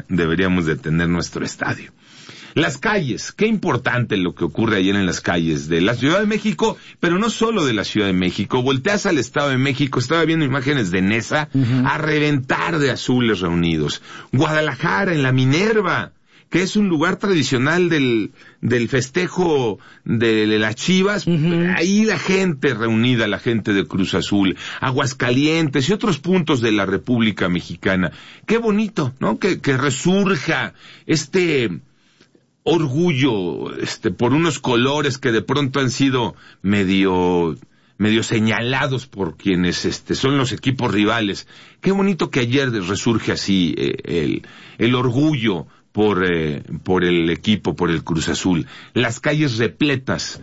Mexicana, deberíamos de tener nuestro estadio. Las calles, qué importante lo que ocurre ayer en las calles de la Ciudad de México, pero no solo de la Ciudad de México. Volteas al Estado de México, estaba viendo imágenes de Nesa, a reventar de azules reunidos. Guadalajara, en la Minerva, que es un lugar tradicional del festejo de las Chivas, ahí la gente reunida, la gente de Cruz Azul, Aguascalientes y otros puntos de la República Mexicana. Qué bonito, ¿no? Que resurja este orgullo, por unos colores que de pronto han sido medio señalados por quienes, son los equipos rivales. Qué bonito que ayer resurge así, el orgullo por el equipo, por el Cruz Azul. Las calles repletas,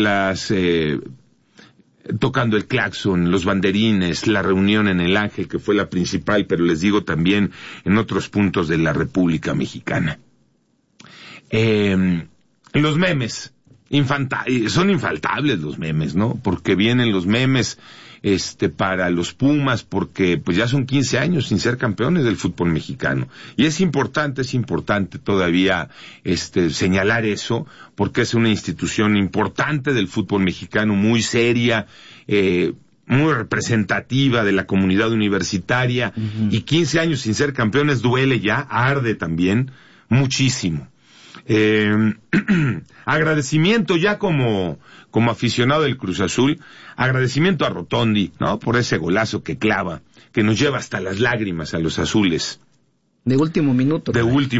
tocando el claxon, los banderines, la reunión en el Ángel, que fue la principal, pero les digo también en otros puntos de la República Mexicana. Los memes, son infaltables los memes, ¿no? Porque vienen los memes, para los Pumas, porque pues ya son 15 años sin ser campeones del fútbol mexicano. Y es importante todavía, señalar eso, porque es una institución importante del fútbol mexicano, muy seria, muy representativa de la comunidad universitaria, y 15 años sin ser campeones duele ya, arde también, muchísimo. Agradecimiento ya como aficionado del Cruz Azul, agradecimiento a Rotondi, ¿no? Por ese golazo que clava, que nos lleva hasta las lágrimas a los azules. De último minuto.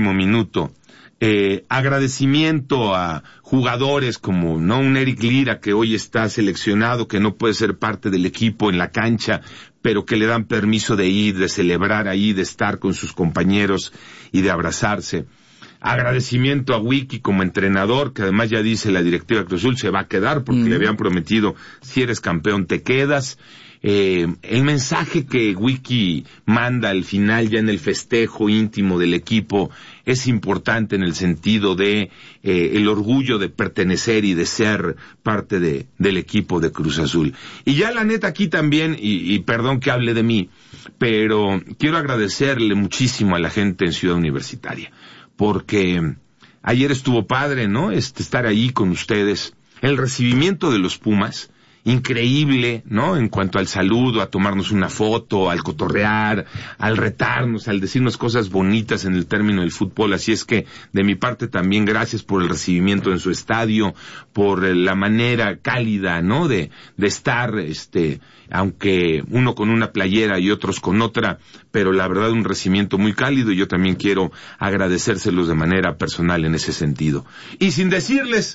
Agradecimiento a jugadores como, ¿no? Un Eric Lira que hoy está seleccionado, que no puede ser parte del equipo en la cancha, pero que le dan permiso de ir, de celebrar ahí, de estar con sus compañeros y de abrazarse. Agradecimiento a Wiki como entrenador, que además ya dice la directiva de Cruz Azul se va a quedar porque le habían prometido, si eres campeón te quedas. El mensaje que Wiki manda al final ya en el festejo íntimo del equipo es importante en el sentido de el orgullo de pertenecer y de ser parte del equipo de Cruz Azul. Y ya la neta aquí también, y perdón que hable de mí, pero quiero agradecerle muchísimo a la gente en Ciudad Universitaria, porque ayer estuvo padre, ¿no? Estar ahí con ustedes. El recibimiento de los Pumas, increíble, ¿no? En cuanto al saludo, a tomarnos una foto, al cotorrear, al retarnos, al decirnos cosas bonitas en el término del fútbol. Así es que, de mi parte también, gracias por el recibimiento en su estadio, por la manera cálida, ¿no? De estar, aunque uno con una playera y otros con otra, pero la verdad un recibimiento muy cálido, y yo también quiero agradecérselos de manera personal en ese sentido. Y sin decirles,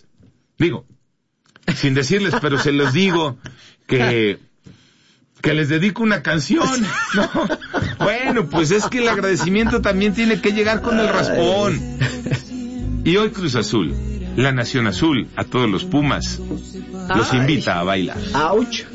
pero se los digo, que les dedico una canción, ¿no? Bueno, pues es que el agradecimiento también tiene que llegar con el raspón. Y hoy Cruz Azul, la Nación Azul, a todos los Pumas, los invita a bailar. ¡Auch!